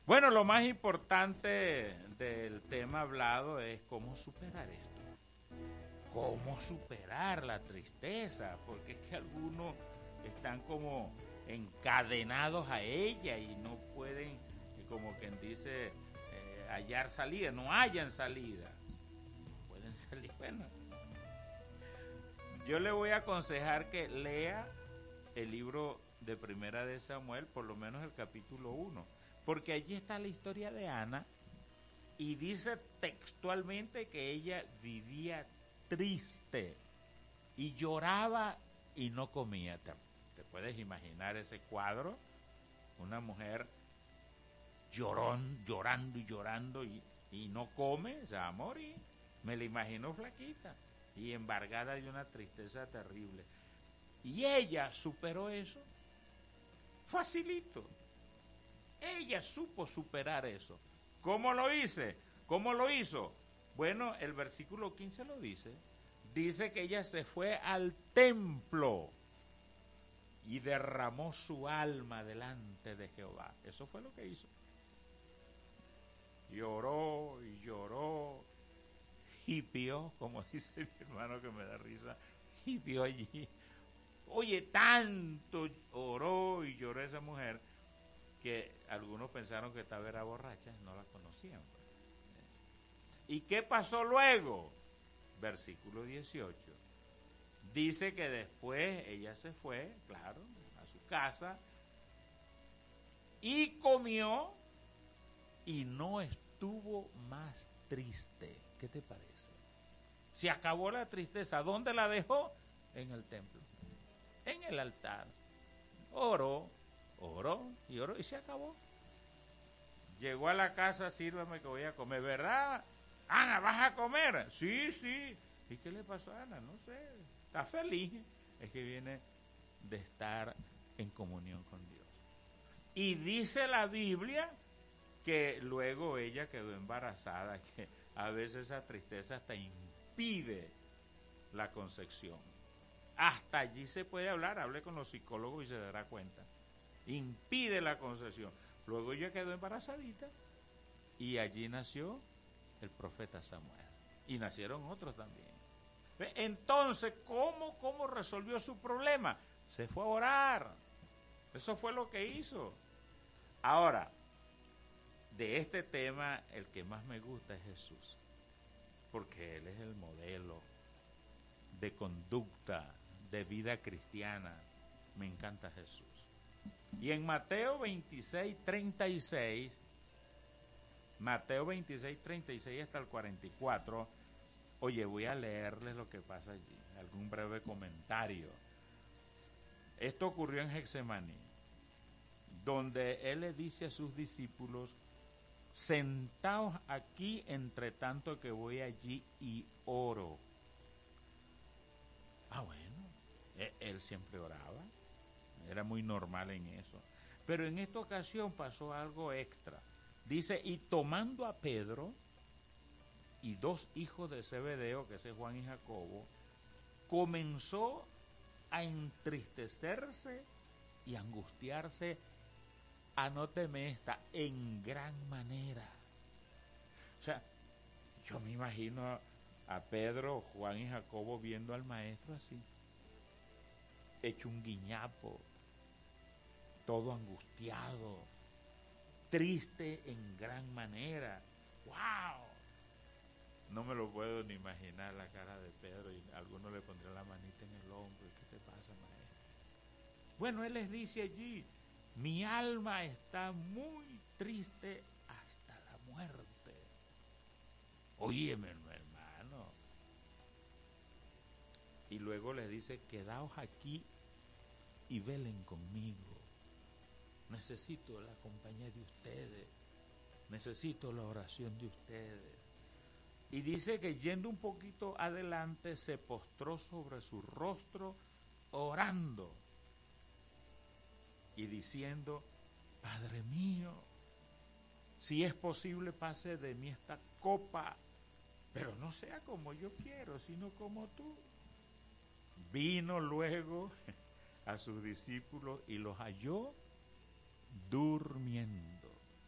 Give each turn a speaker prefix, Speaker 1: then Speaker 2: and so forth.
Speaker 1: Bueno, lo más importante del tema hablado es cómo superar esto. Cómo superar la tristeza, porque es que algunos están como encadenados a ella y no pueden, como quien dice, hallar salida, no hallan salida. No pueden salir. Bueno, yo le voy a aconsejar que lea el libro de Primera de Samuel, por lo menos el capítulo 1, porque allí está la historia de Ana y dice textualmente que ella vivía triste y lloraba y no comía. ¿Te puedes imaginar ese cuadro? Una mujer llorando y llorando y no come, se va a morir. Me la imagino flaquita y embargada de una tristeza terrible. Y ella superó eso facilito. Ella supo superar eso. ¿Cómo lo hice? ¿Cómo lo hizo? Bueno, el versículo 15 lo dice. Dice que ella se fue al templo y derramó su alma delante de Jehová. Eso fue lo que hizo. Lloró y lloró. Hipió, como dice mi hermano que me da risa. Hipió allí. Oye, tanto oró y lloró esa mujer que algunos pensaron que estaba era borracha, no la conocían. ¿Y qué pasó luego? Versículo 18. Dice que después ella se fue, claro, a su casa y comió y no estuvo más triste. ¿Qué te parece? Se acabó la tristeza. ¿Dónde la dejó? En el templo, en el altar. Oró y se acabó. Llegó a la casa, sírvame que voy a comer, ¿verdad? Ana, ¿vas a comer? Sí, sí. ¿Y qué le pasó a Ana? No sé, está feliz. Es que viene de estar en comunión con Dios. Y dice la Biblia que luego ella quedó embarazada, que a veces esa tristeza hasta impide la concepción. Hasta allí se puede hablar, hable con los psicólogos y se dará cuenta. Impide la concepción. Luego ella quedó embarazadita y allí nació el profeta Samuel. Y nacieron otros también. Entonces, ¿cómo resolvió su problema? Se fue a orar. Eso fue lo que hizo. Ahora, de este tema, el que más me gusta es Jesús. Porque Él es el modelo de conducta, de vida cristiana. Me encanta Jesús. Y en Mateo 26:36, Mateo 26:36 hasta el 44, oye, voy a leerles lo que pasa allí, algún breve comentario. Esto ocurrió en Getsemaní, donde Él le dice a sus discípulos, sentaos aquí entre tanto que voy allí y oro. Bueno, Él siempre oraba, era muy normal en eso. Pero en esta ocasión pasó algo extra. Dice, y tomando a Pedro y dos hijos de Zebedeo, que es Juan y Jacobo, comenzó a entristecerse y angustiarse, anóteme esta, en gran manera. O sea, yo me imagino a Pedro, Juan y Jacobo viendo al maestro así, hecho un guiñapo, todo angustiado, triste en gran manera. ¡Wow! No me lo puedo ni imaginar la cara de Pedro, y algunos le pondrían la manita en el hombro. ¿Qué te pasa, maestro? Bueno, él les dice allí, mi alma está muy triste hasta la muerte. Óyeme, hermano. Y luego les dice, quedaos aquí y velen conmigo. Necesito la compañía de ustedes. Necesito la oración de ustedes. Y dice que yendo un poquito adelante se postró sobre su rostro orando y diciendo, Padre mío, si es posible pase de mí esta copa, pero no sea como yo quiero, sino como tú. Vino luego a sus discípulos y los halló durmiendo.